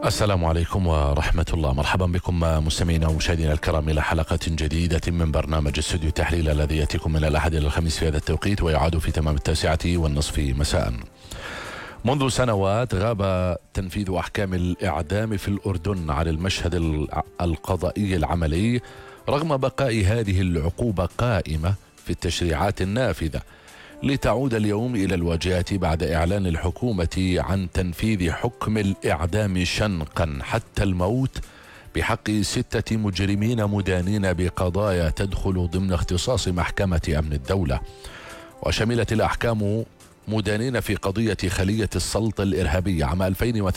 السلام عليكم ورحمة الله. مرحبا بكم مستمعينا ومشاهدينا الكرام إلى حلقة جديدة من برنامج استوديو التحليل الذي يأتيكم من الأحد إلى الخميس في هذا التوقيت ويعاد في تمام 9:30 مساء. منذ سنوات غاب تنفيذ أحكام الإعدام في الأردن عن المشهد القضائي العملي رغم بقاء هذه العقوبة قائمة في التشريعات النافذة، لتعود اليوم إلى الواجهة بعد إعلان الحكومة عن تنفيذ حكم الإعدام شنقا حتى الموت بحق 6 مجرمين مدانين بقضايا تدخل ضمن اختصاص محكمة أمن الدولة. وشملت الأحكام مدانين في قضية خلية السلط الإرهابية عام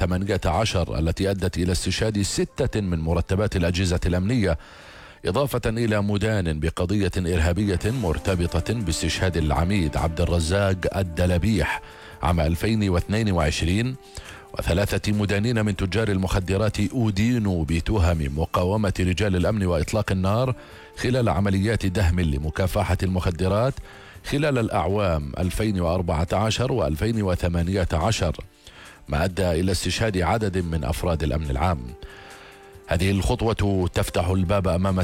2018 التي أدت إلى استشهاد 6 من مرتبات الأجهزة الأمنية، إضافة إلى مدان بقضية إرهابية مرتبطة باستشهاد العميد عبد الرزاق الدلبيح عام 2022، و3 مدانين من تجار المخدرات أدينوا بتهم مقاومة رجال الأمن وإطلاق النار خلال عمليات دهم لمكافحة المخدرات خلال الأعوام 2014 و2018، ما أدى إلى استشهاد عدد من أفراد الأمن العام. هذه الخطوة تفتح الباب أمام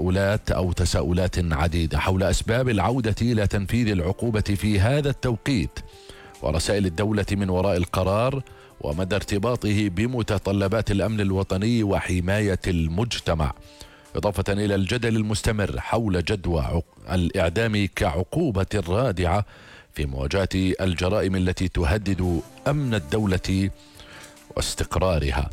تساؤلات عديدة حول أسباب العودة إلى تنفيذ العقوبة في هذا التوقيت، ورسائل الدولة من وراء القرار، ومدى ارتباطه بمتطلبات الأمن الوطني وحماية المجتمع، إضافة إلى الجدل المستمر حول جدوى الإعدام كعقوبة رادعة في مواجهة الجرائم التي تهدد أمن الدولة واستقرارها.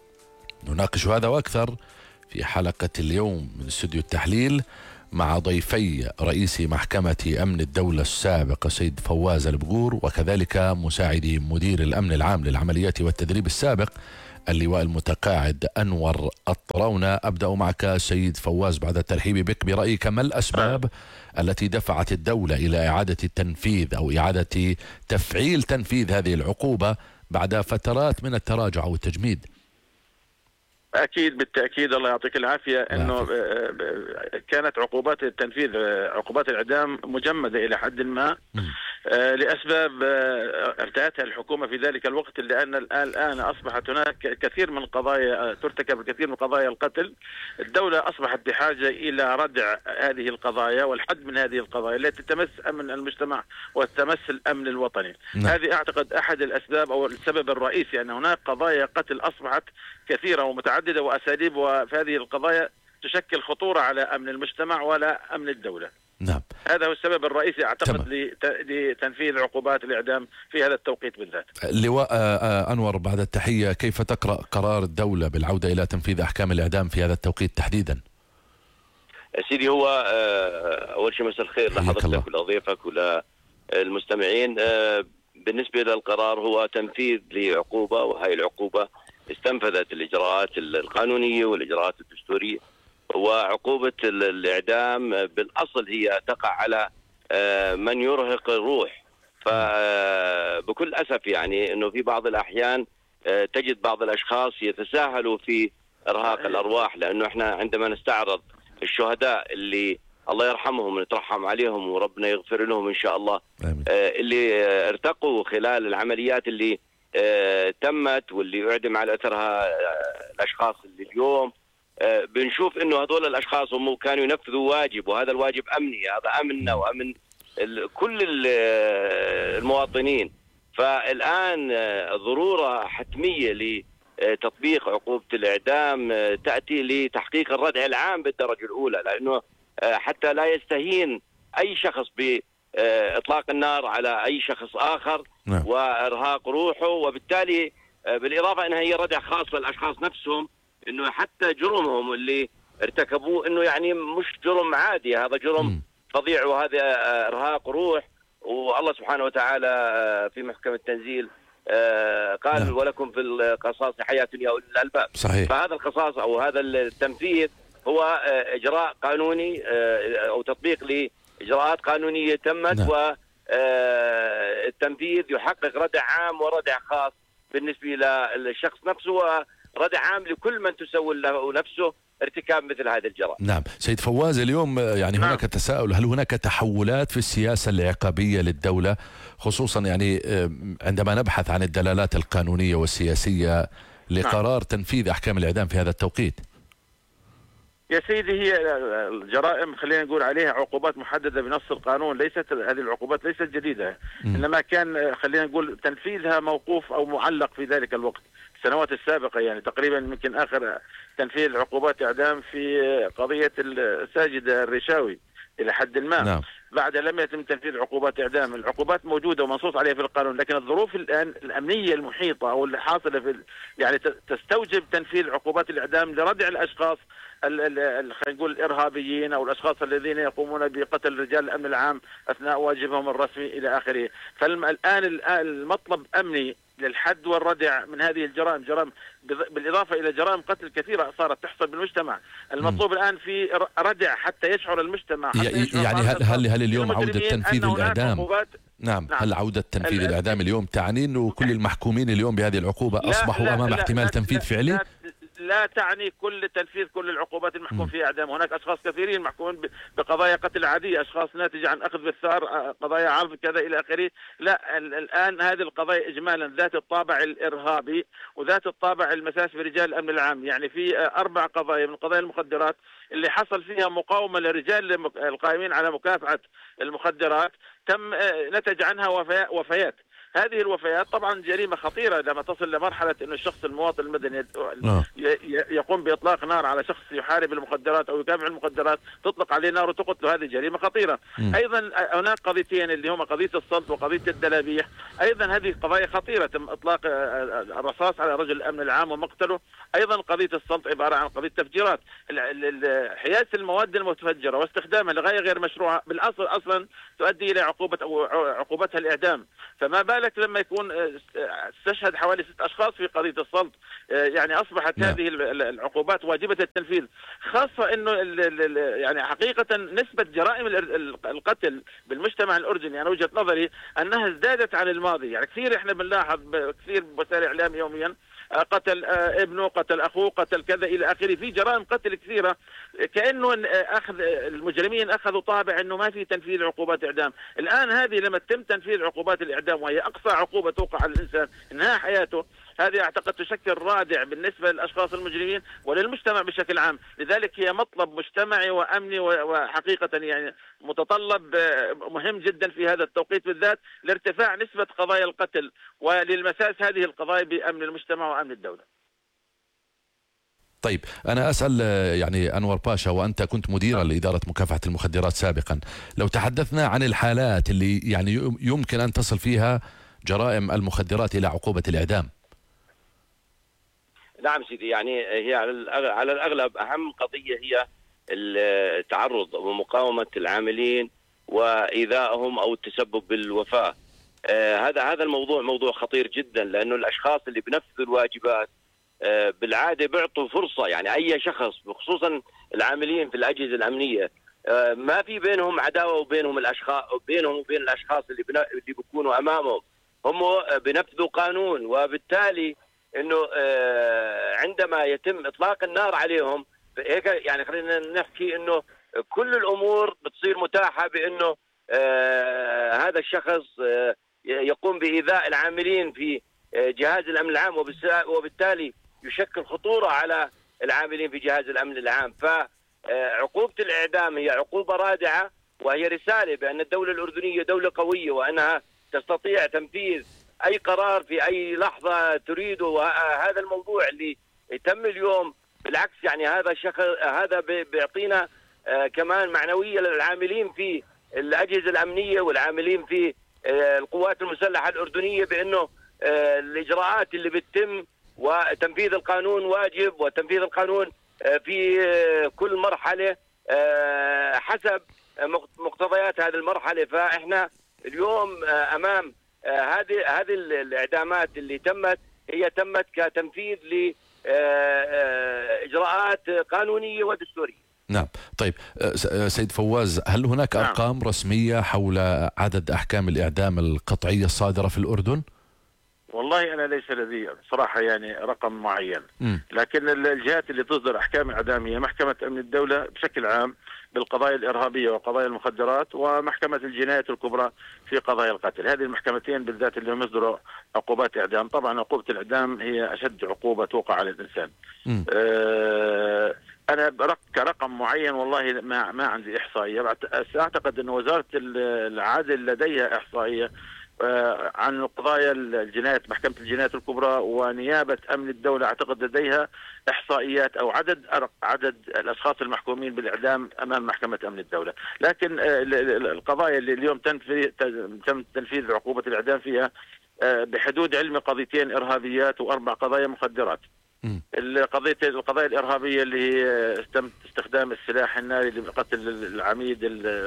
نناقش هذا وأكثر في حلقة اليوم من استوديو التحليل مع ضيفي رئيس محكمة أمن الدولة السابق السيد فواز البقور، وكذلك مساعد مدير الأمن العام للعمليات والتدريب السابق اللواء المتقاعد أنور الطراونة. أبدأ معك سيد فواز بعد الترحيب بك، برأيك ما الأسباب التي دفعت الدولة إلى إعادة التنفيذ أو إعادة تفعيل تنفيذ هذه العقوبة بعد فترات من التراجع أو التجميد؟ أكيد بالتأكيد، الله يعطيك العافية، أنه كانت عقوبات التنفيذ عقوبات الإعدام مجمدة إلى حد ما لأسباب ارتأتها الحكومة في ذلك الوقت، لأن الآن أصبحت هناك كثير من القضايا ترتكب، الكثير من قضايا القتل. الدولة أصبحت بحاجة إلى ردع هذه القضايا والحد من هذه القضايا التي تمس أمن المجتمع وتمس الأمن الوطني. هذه أعتقد أحد الأسباب أو السبب الرئيسي، أن هناك قضايا قتل أصبحت كثيرة ومتعددة وأساليب، وفي هذه القضايا تشكل خطورة على أمن المجتمع ولا أمن الدولة. نعم. هذا هو السبب الرئيسي أعتقد لتنفيذ عقوبات الإعدام في هذا التوقيت بالذات. لواء أنور، بعد التحية، كيف تقرأ قرار الدولة بالعودة إلى تنفيذ أحكام الإعدام في هذا التوقيت تحديدا؟ سيدي، هو أول شيء مساء الخير لحضرتك ولضيفك وللمستمعين. بالنسبة للقرار هو تنفيذ لعقوبة، وهي العقوبة استنفذت الإجراءات القانونية والإجراءات الدستورية. وعقوبة الإعدام بالأصل هي تقع على من يرهق الروح، فبكل أسف يعني أنه في بعض الأحيان تجد بعض الأشخاص يتساهلوا في إرهاق الأرواح، لأنه إحنا عندما نستعرض الشهداء اللي الله يرحمهم ونترحم عليهم وربنا يغفر لهم إن شاء الله، اللي ارتقوا خلال العمليات اللي تمت واللي أعدم على أثرها الأشخاص اللي اليوم بنشوف انه هذول الاشخاص هم كانوا ينفذوا واجب، وهذا الواجب امني، هذا امننا وامن كل المواطنين. فالان ضروره حتميه لتطبيق عقوبه الاعدام تاتي لتحقيق الردع العام بالدرجه الاولى، لانه حتى لا يستهين اي شخص باطلاق النار على اي شخص اخر وارهاق روحه، وبالتالي بالاضافه انها هي ردع خاص للاشخاص نفسهم، انه حتى جرمهم اللي ارتكبوه انه يعني مش جرم عادي، هذا جرم فظيع، وهذا ارهاق روح. والله سبحانه وتعالى في محكم التنزيل قال ولكم في القصاص حياة يا أولي الألباب. صحيح. فهذا القصاص او هذا التنفيذ هو اجراء قانوني او تطبيق لاجراءات قانونية تمت، والتنفيذ يحقق ردع عام وردع خاص بالنسبة للشخص نفسه، ردع عام لكل من تسول له نفسه ارتكاب مثل هذه الجرائم. نعم. سيد فواز، اليوم يعني هناك تساؤل، هل هناك تحولات في السياسة العقابية للدولة، خصوصا يعني عندما نبحث عن الدلالات القانونية والسياسية لقرار تنفيذ أحكام الإعدام في هذا التوقيت؟ يا سيدي، هي الجرائم خلينا نقول عليها عقوبات محددة بنص القانون، ليست هذه العقوبات ليست جديدة، إنما كان خلينا نقول تنفيذها موقوف أو معلق في ذلك الوقت السنوات السابقة. يعني تقريبا يمكن آخر تنفيذ عقوبات إعدام في قضية الساجدة الرشاوي إلى حد ما. نعم. بعد لم يتم تنفيذ عقوبات إعدام. العقوبات موجودة ومنصوص عليها في القانون، لكن الظروف الآن الأمنية المحيطة أو اللي حاصلة في يعني تستوجب تنفيذ عقوبات الإعدام لردع الأشخاص خلينا نقول الإرهابيين أو الأشخاص الذين يقومون بقتل رجال الأمن العام أثناء واجبهم الرسمي إلى آخره. فالآن المطلب أمني للحد والردع من هذه الجرائم، جرائم بالإضافة إلى جرائم قتل كثيرة صارت تحصل بالمجتمع. المطلوب الآن في ردع حتى يشعر المجتمع، يعني هل اليوم عودة تنفيذ الإعدام؟ نعم. هل عودة تنفيذ الإعدام اليوم تعني أنه كل المحكومين اليوم بهذه العقوبة أصبحوا أمام احتمال تنفيذ فعلي؟ لا تعني تنفيذ كل العقوبات المحكوم فيها إعدام. هناك أشخاص كثيرين محكومين بقضايا قتل عادية، أشخاص ناتجة عن أخذ بالثار، قضايا عرض كذا إلى آخره. لا، الآن هذه القضايا إجمالا ذات الطابع الإرهابي وذات الطابع المساس برجال الأمن العام. يعني في 4 قضايا من قضايا المخدرات اللي حصل فيها مقاومة للرجال القائمين على مكافحة المخدرات، نتج عنها وفيات. هذه الوفيات طبعا جريمة خطيرة لما تصل لمرحلة أن الشخص المواطن المدني يقوم بإطلاق نار على شخص يحارب المخدرات أو يكافح المخدرات، تطلق عليه نار وتقتله. هذه جريمة خطيرة. أيضا هناك قضيتين اللي هما قضية السلط وقضية الدلابيح، أيضا هذه قضايا خطيرة، تم إطلاق الرصاص على رجل الأمن العام ومقتله. أيضا قضية السلط عبارة عن قضية تفجيرات، حياز المواد المتفجرة واستخدامها لغاية غير مشروعة بالأصل أصلا تؤدي إلى عقوبتها الإعدام. فما بالك لما يكون استشهد حوالي 6 أشخاص في قضية السلط. يعني أصبحت هذه العقوبات واجبة التنفيذ، خاصة أنه يعني حقيقة نسبة جرائم القتل بالمجتمع الأردني أنا وجهة نظري أنها ازدادت عن الماضي. يعني كثير إحنا بنلاحظ كثير بوسائل الإعلام يوميا قتل ابنه، قتل أخوه، قتل كذا إلى آخره. في جرائم قتل كثيرة كأنه المجرمين أخذوا طابع أنه ما في تنفيذ عقوبات إعدام. الآن هذه لما تم تنفيذ عقوبات الإعدام وهي أقصى عقوبة توقع على الإنسان إنهاء حياته، هذه أعتقد تشكل رادع بالنسبة للأشخاص المجرمين وللمجتمع بشكل عام. لذلك هي مطلب مجتمعي وأمني وحقيقة يعني متطلب مهم جدا في هذا التوقيت بالذات لارتفاع نسبة قضايا القتل وللمساس هذه القضايا بأمن المجتمع وأمن الدولة. طيب أنا أسأل يعني أنور باشا، وأنت كنت مديرا لإدارة مكافحة المخدرات سابقا، لو تحدثنا عن الحالات اللي يعني يمكن أن تصل فيها جرائم المخدرات إلى عقوبة الإعدام. نعم سيدي، يعني هي على الأغلب أهم قضية هي التعرض ومقاومة العاملين وإيذائهم أو التسبب بالوفاة. هذا الموضوع موضوع خطير جدا، لأنه الأشخاص اللي بنفذوا الواجبات بالعادة بيعطوا فرصة، يعني أي شخص خصوصا العاملين في الأجهزة الأمنية ما في بينهم عداوة وبينهم وبين الأشخاص اللي بيكونوا أمامهم، هم بنفذوا قانون. وبالتالي انه عندما يتم اطلاق النار عليهم هيك يعني خلينا نحكي انه كل الامور بتصير متاحه بانه هذا الشخص يقوم بايذاء العاملين في جهاز الامن العام، وبالتالي يشكل خطوره على العاملين في جهاز الامن العام. فعقوبه الاعدام هي عقوبه رادعه، وهي رساله بان الدوله الاردنيه دوله قويه وانها تستطيع تنفيذ أي قرار في أي لحظة تريده. وهذا الموضوع اللي تم اليوم بالعكس، يعني هذا الشخص هذا بيعطينا كمان معنوية للعاملين في الأجهزة الأمنية والعاملين في القوات المسلحة الأردنية بأنه الإجراءات اللي بتتم وتنفيذ القانون واجب، وتنفيذ القانون في كل مرحلة حسب مقتضيات هذه المرحلة. فإحنا اليوم أمام هذه الإعدامات اللي هي تمت كتنفيذ لإجراءات قانونية ودستورية. نعم. طيب سيد فواز، هل هناك أرقام رسمية حول عدد أحكام الإعدام القطعية الصادرة في الأردن؟ والله أنا ليس لدي صراحة يعني رقم معين، لكن الجهات اللي تصدر أحكام إعدامية محكمة أمن الدولة بشكل عام بالقضايا الإرهابية وقضايا المخدرات، ومحكمة الجنايات الكبرى في قضايا القتل. هذه المحكمتين بالذات اللي هم يصدروا عقوبات إعدام. طبعا عقوبة الإعدام هي أشد عقوبة توقع على الإنسان. أنا كرقم معين والله ما عندي إحصائية. أعتقد أن وزارة العدل لديها إحصائية عن قضايا الجنايات، محكمة الجنايات الكبرى ونيابة أمن الدولة أعتقد لديها إحصائيات أو عدد الأشخاص المحكومين بالإعدام أمام محكمة أمن الدولة. لكن القضايا اللي اليوم تم تنفيذ عقوبة الإعدام فيها بحدود علم قضيتين إرهابيات و4 قضايا مخدرات. القضايا الإرهابية اللي هي تم استخدام السلاح الناري لقتل العميد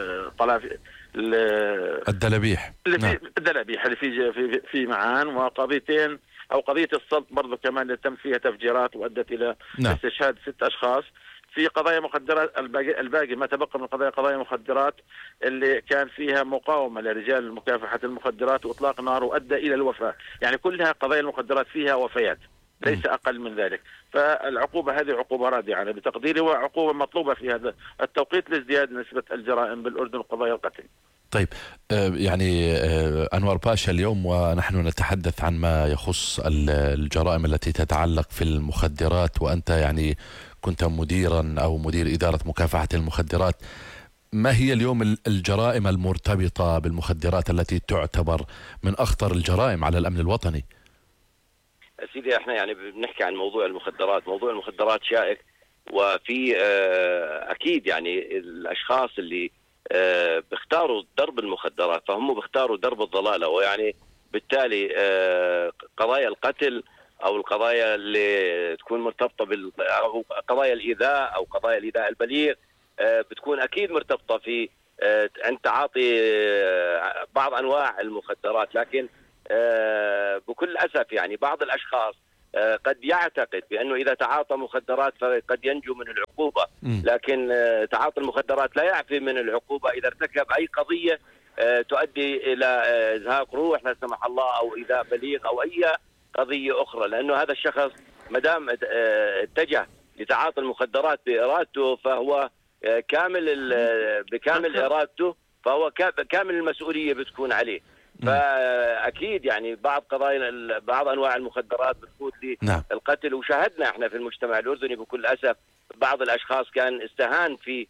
الدلبيح الدلبيح اللي في معان، وقضيتين أو قضية السلط برضو كمان اللي تم فيها تفجيرات وأدت إلى استشهاد 6 أشخاص. في قضايا مخدرات الباقي ما تبقى من قضايا مخدرات اللي كان فيها مقاومة لرجال مكافحة المخدرات وإطلاق نار وأدى إلى الوفاة. يعني كلها قضايا المخدرات فيها وفيات ليس أقل من ذلك. فالعقوبة هذه عقوبة رادعة بتقديري، وعقوبة مطلوبة في هذا التوقيت لازدياد نسبة الجرائم بالأردن وقضايا القتل. طيب يعني أنور باشا، اليوم ونحن نتحدث عن ما يخص الجرائم التي تتعلق في المخدرات، وأنت يعني كنت مديرا أو مدير إدارة مكافحة المخدرات. ما هي اليوم الجرائم المرتبطة بالمخدرات التي تعتبر من أخطر الجرائم على الأمن الوطني؟ سيدي احنا يعني بنحكي عن موضوع المخدرات. موضوع المخدرات شائك، وفي اكيد يعني الاشخاص اللي بيختاروا درب المخدرات فهم بيختاروا درب الضلالة، ويعني بالتالي قضايا القتل او القضايا اللي تكون مرتبطة أو قضايا الايذاء او قضايا الايذاء البليغ بتكون اكيد مرتبطة في عند تعاطي بعض انواع المخدرات. لكن بكل أسف يعني بعض الأشخاص قد يعتقد بأنه إذا تعاطى مخدرات فقد ينجو من العقوبة، لكن تعاطي المخدرات لا يعفي من العقوبة إذا ارتكب أي قضية تؤدي إلى إزهاق روح لا سمح الله أو إيذاء بليغ أو أي قضية أخرى. لأنه هذا الشخص مدام اتجه لتعاطي المخدرات بإرادته فهو بكامل إرادته، فهو كامل المسؤولية بتكون عليه. فأكيد يعني بعض أنواع المخدرات بتفوت للقتل. وشاهدنا احنا في المجتمع الأردني بكل أسف بعض الأشخاص كان استهان في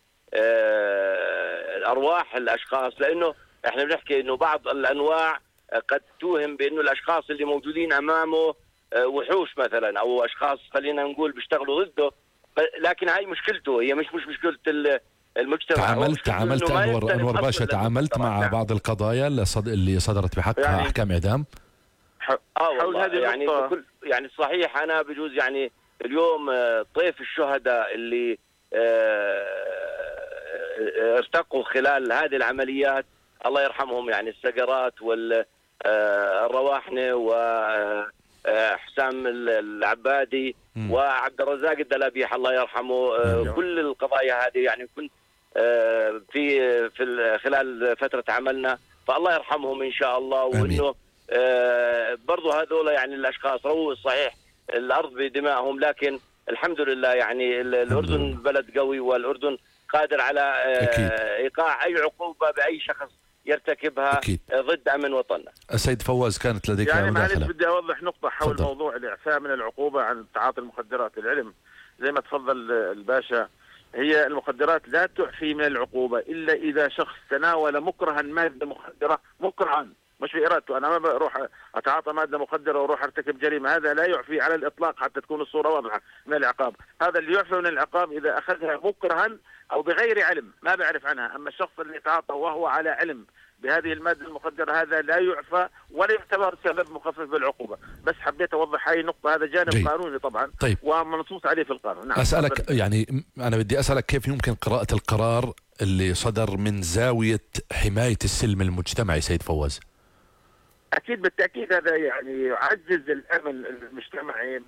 أرواح الأشخاص، لأنه احنا بنحكي إنه بعض الأنواع قد توهم بأنه الأشخاص اللي موجودين أمامه وحوش مثلا أو أشخاص خلينا نقول بيشتغلوا ضده، لكن هاي مشكلته، هي مش مشكلة المجتمع. تعاملت أنور باشا، تعاملت مع بعض القضايا اللي صدرت بحقها يعني أحكام إعدام؟ حول هذه يعني يعني صحيح. أنا بجوز يعني اليوم طيف الشهداء اللي ارتقوا خلال هذه العمليات الله يرحمهم، يعني السقرات والرواحنة وحسام العبادي وعبد الرزاق الدلبيح الله يرحمه. كل القضايا هذه يعني كنت في خلال فترة عملنا، فالله يرحمهم إن شاء الله. وإنه برضو هذول يعني الأشخاص رووا صحيح الأرض بدمائهم، لكن الحمد لله يعني الأردن بلد قوي، والأردن قادر على إيقاع أي عقوبة بأي شخص يرتكبها أكيد ضد أمن وطننا. السيد فواز كانت لديك يعني مداخلة. بدي أوضح نقطة حول موضوع الإعفاء من العقوبة عن تعاطي المخدرات. العلم زي ما تفضل الباشا، هي المخدرات لا تعفي من العقوبة إلا إذا شخص تناول مكرها مادة مخدرة مكرها مش بإرادته. أنا ما بروح أتعاطى مادة مخدرة وأروح أرتكب جريمة، هذا لا يعفي على الإطلاق حتى تكون الصورة واضحة من العقاب. هذا اللي يعفي من العقاب إذا أخذها مكرها أو بغير علم ما بعرف عنها. أما الشخص اللي يتعاطى وهو على علم بهذه المادة المخدرة هذا لا يعفى ولا يعتبر سبب مخفف بالعقوبة. بس حبيت أوضح هاي النقطة، هذا جانب قانوني طبعا. طيب. ومنصوص عليه في القانون. نعم. أسألك يعني أنا بدي أسألك كيف يمكن قراءة القرار اللي صدر من زاوية حماية السلم المجتمعي سيد فواز؟ أكيد بالتأكيد هذا يعني يعزز الأمن المجتمعي،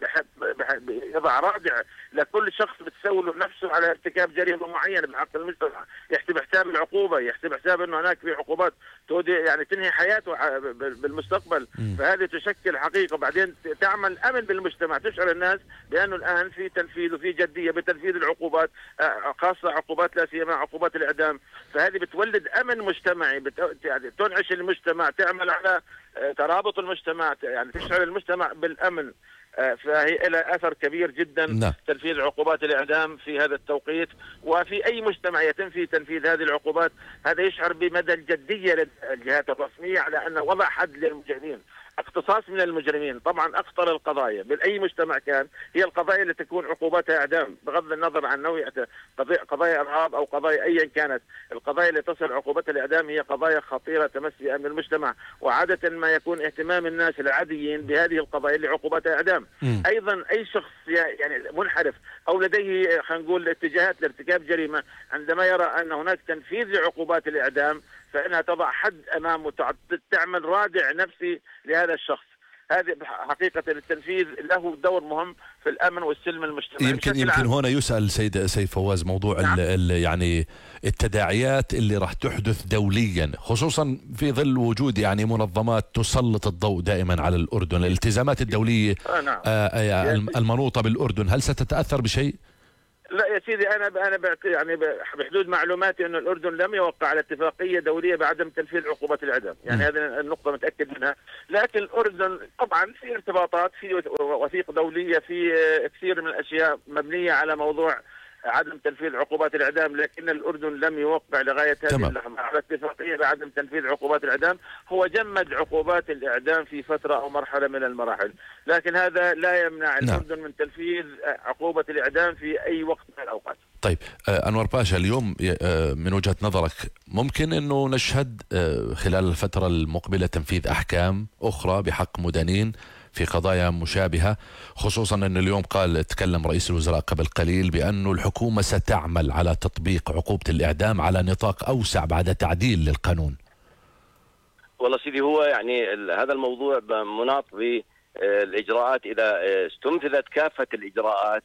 يضع رادع لكل شخص بتسوي له نفسه على ارتكاب جريمة معينة بحق المجتمع، يحسب حساب العقوبة، يحسب حساب أنه هناك في عقوبات يعني تنهي حياته بالمستقبل. فهذه تشكل حقيقة. بعدين تعمل أمن بالمجتمع، تشعر الناس بأنه الآن في تنفيذ وفي جدية بتنفيذ العقوبات، خاصة عقوبات لا سيما عقوبات الإعدام. فهذه بتولد أمن مجتمعي، يعني تنعش المجتمع، تعمل على ترابط المجتمع، يعني تشعر المجتمع بالأمن. فهي لها أثر كبير جدا تنفيذ عقوبات الإعدام في هذا التوقيت. وفي أي مجتمع يتم فيه تنفيذ هذه العقوبات هذا يشعر بمدى الجدية للجهات الرسمية على أن وضع حد للمجرمين، اقتصاص من المجرمين. طبعا أخطر القضايا بأي مجتمع كان هي القضايا اللي تكون عقوباتها إعدام، بغض النظر عن نوعية قضايا إرهاب أو قضايا أيا كانت. القضايا اللي تصل عقوبتها الإعدام هي قضايا خطيرة تمس بأمن المجتمع، وعادة ما يكون اهتمام الناس العاديين بهذه القضايا اللي عقوبتها إعدام. أيضا أي شخص يعني منحرف أو لديه خلينا نقول اتجاهات لارتكاب جريمة، عندما يرى أن هناك تنفيذ لعقوبات الإعدام فإنها تضع حد أمامه، تعمل رادع نفسي لهذا الشخص. هذه حقيقة التنفيذ له دور مهم في الأمن والسلم المجتمعي. يمكن هنا يسأل سيد فواز موضوع نعم. يعني التداعيات اللي راح تحدث دوليا، خصوصا في ظل وجود يعني منظمات تسلط الضوء دائما على الأردن، الالتزامات الدولية نعم. المنوطة بالأردن، هل ستتأثر بشيء؟ لا يا سيدي، انا يعني بحدود معلوماتي انه الاردن لم يوقع على اتفاقيه دوليه بعدم تنفيذ عقوبه الاعدام، يعني هذه النقطه متاكد منها. لكن الاردن طبعا في ارتباطات، في وثيقه دوليه، في كثير من الاشياء مبنيه على موضوع عدم تنفيذ عقوبات الإعدام، لكن الأردن لم يوقع لغاية هذه اللحظة على اتفاقية بعدم تنفيذ عقوبات الإعدام. هو جمد عقوبات الإعدام في فترة أو مرحلة من المراحل، لكن هذا لا يمنع الأردن من تنفيذ عقوبة الإعدام في أي وقت من الأوقات. طيب أنور باشا، اليوم من وجهة نظرك ممكن أنه نشهد خلال الفترة المقبلة تنفيذ أحكام أخرى بحق مدنيين في قضايا مشابهة، خصوصا أن اليوم تكلم رئيس الوزراء قبل قليل بأنه الحكومة ستعمل على تطبيق عقوبة الإعدام على نطاق أوسع بعد تعديل للقانون؟ والله سيدي، هو يعني هذا الموضوع مناط بالإجراءات. إذا استنفذت كافة الإجراءات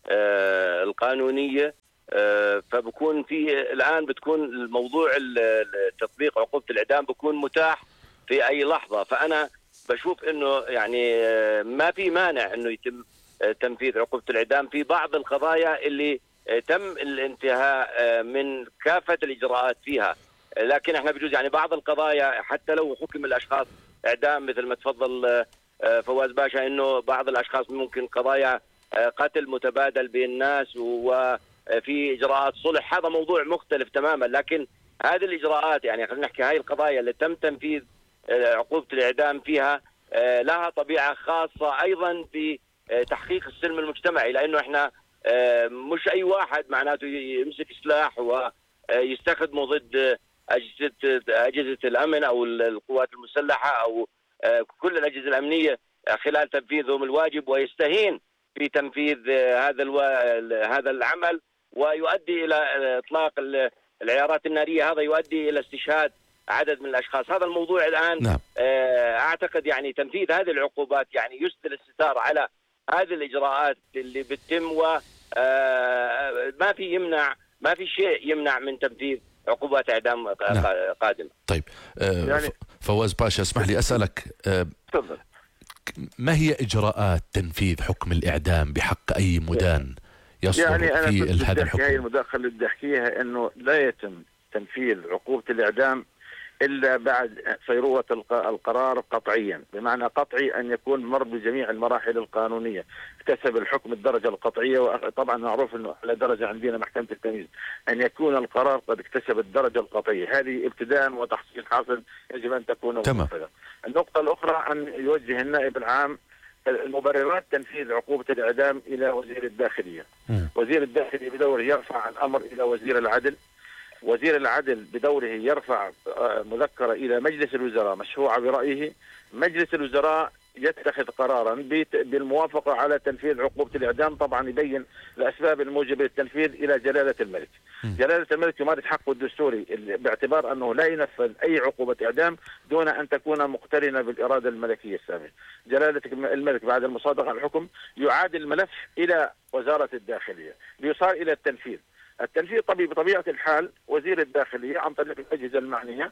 القانونية فبكون الآن بتكون الموضوع تطبيق عقوبة الإعدام بكون متاح في أي لحظة. فأنا بشوف انه يعني ما في مانع انه يتم تنفيذ عقوبة الإعدام في بعض القضايا اللي تم الانتهاء من كافة الإجراءات فيها. لكن احنا بجوز يعني بعض القضايا حتى لو حكم الأشخاص إعدام مثل ما تفضل فواز باشا، انه بعض الأشخاص ممكن قضايا قتل متبادل بين الناس وفي إجراءات صلح، هذا موضوع مختلف تماما. لكن هذه الإجراءات يعني خلينا نحكي هاي القضايا اللي تم تنفيذ عقوبة الإعدام فيها لها طبيعة خاصة أيضا بتحقيق السلم المجتمعي، لأنه إحنا مش أي واحد معناته يمسك سلاح ويستخدمه ضد أجهزة الأمن أو القوات المسلحة أو كل الأجهزة الأمنية خلال تنفيذهم الواجب ويستهين في تنفيذ هذا العمل ويؤدي إلى إطلاق العيارات النارية. هذا يؤدي إلى استشهاد عدد من الأشخاص. هذا الموضوع الآن نعم. أعتقد يعني تنفيذ هذه العقوبات يعني يسدل الستار على هذه الإجراءات اللي بتتم، ما في شيء يمنع من تنفيذ عقوبات إعدام نعم. قادمة. طيب يعني فواز باشا، اسمح لي أسألك ما هي إجراءات تنفيذ حكم الإعدام بحق أي مدان يصدر يعني أنا في هذا الحكم؟ هي المداخلة اللي بدي أحكيها إنه لا يتم تنفيذ عقوبة الإعدام إلا بعد صيروة القرار قطعيا، بمعنى قطعي أن يكون مر بجميع المراحل القانونية، اكتسب الحكم الدرجة القطعية. وطبعا معروف أنه على درجة عندنا محكمة التمييز أن يكون القرار قد اكتسب الدرجة القطعية. هذه ابتداء وتحصيل حاصل يجب أن تكون منفذة. النقطة الأخرى أن يوجه النائب العام المبررات تنفيذ عقوبة الإعدام إلى وزير الداخلية. وزير الداخلية بدوره يرفع الأمر إلى وزير العدل. وزير العدل بدوره يرفع مذكرة إلى مجلس الوزراء مشروعة برأيه. مجلس الوزراء يتخذ قرارا بالموافقة على تنفيذ عقوبة الإعدام، طبعا يبين الأسباب الموجبة للتنفيذ إلى جلالة الملك. جلالة الملك يمارس حقه الدستوري باعتبار أنه لا ينفذ أي عقوبة إعدام دون أن تكون مقترنة بالإرادة الملكية السامية. جلالة الملك بعد المصادقة على الحكم يعاد الملف إلى وزارة الداخلية ليصار إلى التنفيذ. بطبيعة الحال وزير الداخلية عن طريق الأجهزة المعنية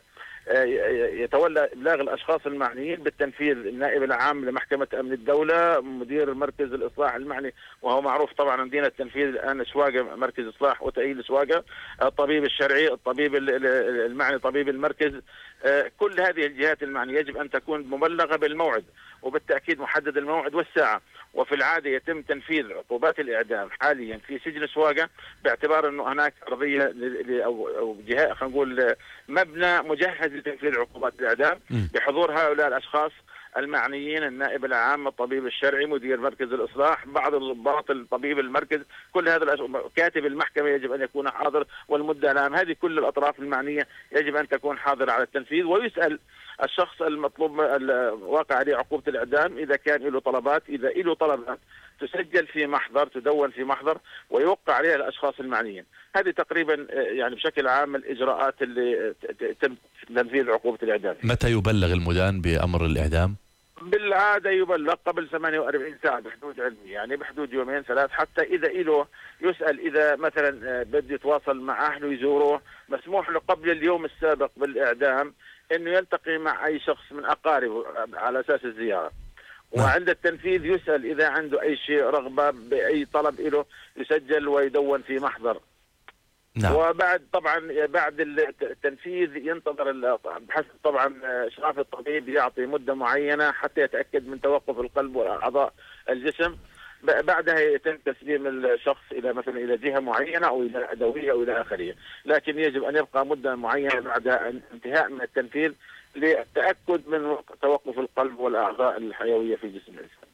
يتولى إبلاغ الأشخاص المعنيين بالتنفيذ، النائب العام لمحكمة أمن الدولة، مدير مركز الإصلاح المعني، وهو معروف طبعا عندنا التنفيذ الآن سواقة، مركز إصلاح وتأهيل سواقة، الطبيب الشرعي، الطبيب المعني، طبيب المركز، كل هذه الجهات المعنية يجب أن تكون مبلغة بالموعد، وبالتأكيد محدد الموعد والساعة. وفي العادة يتم تنفيذ عقوبات الإعدام حاليا في سجن سواقة باعتبار أنه هناك أرضية أو جهة، خلينا نقول مبنى مجهز لتنفيذ عقوبات الإعدام بحضور هؤلاء الأشخاص المعنيين، النائب العام، الطبيب الشرعي، مدير مركز الإصلاح، بعض الضباط، الطبيب المركز، كل هذا كاتب المحكمة يجب أن يكون حاضر، والمدعي العام. هذه كل الأطراف المعنية يجب أن تكون حاضرة على التنفيذ، ويسأل الشخص المطلوب الواقع عليه عقوبة الإعدام إذا كان له طلبات، إذا له طلبات تسجل في محضر، تدون في محضر، ويوقع عليها الأشخاص المعنيين. هذه تقريبا يعني بشكل عام الإجراءات اللي تم تنفيذ عقوبة الإعدام. متى يبلغ المدان بأمر الإعدام؟ بالعادة يبلغ قبل 48 ساعة بحدود علمي، يعني بحدود يومين ثلاث، حتى إذا له يسأل إذا مثلا بده يتواصل مع أهله يزوروه، مسموح له قبل اليوم السابق بالإعدام إنه يلتقي مع أي شخص من أقاربه على أساس الزيارة. وعند التنفيذ يسأل إذا عنده أي شيء رغبة بأي طلب له يسجل ويدون في محضر. نعم. وبعد طبعا بعد التنفيذ ينتظر بحسب طبعا إشراف الطبيب، يعطي مدة معينة حتى يتأكد من توقف القلب وأعضاء الجسم. بعدها يتم تسليم الشخص إلى مثلا إلى جهة معينة أو إلى أدوية أو إلى آخره، لكن يجب أن يبقى مدة معينة بعد انتهاء من التنفيذ للتأكد من توقف القلب والأعضاء الحيوية في جسم الإنسان.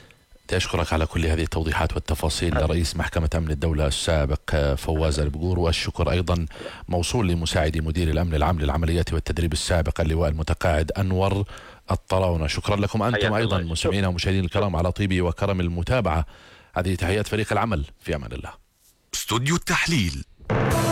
أشكرك على كل هذه التوضيحات والتفاصيل لرئيس محكمة أمن الدولة السابق فواز البقور، والشكر أيضا موصول لمساعد مدير الأمن العام للعمليات والتدريب السابق اللواء المتقاعد أنور الطراونة. شكرا لكم أنتم أيضا مستمعينا ومشاهدينا الكرام على طيب وكرم المتابعة. هذه تحيات فريق العمل، في أمان الله. استوديو التحليل.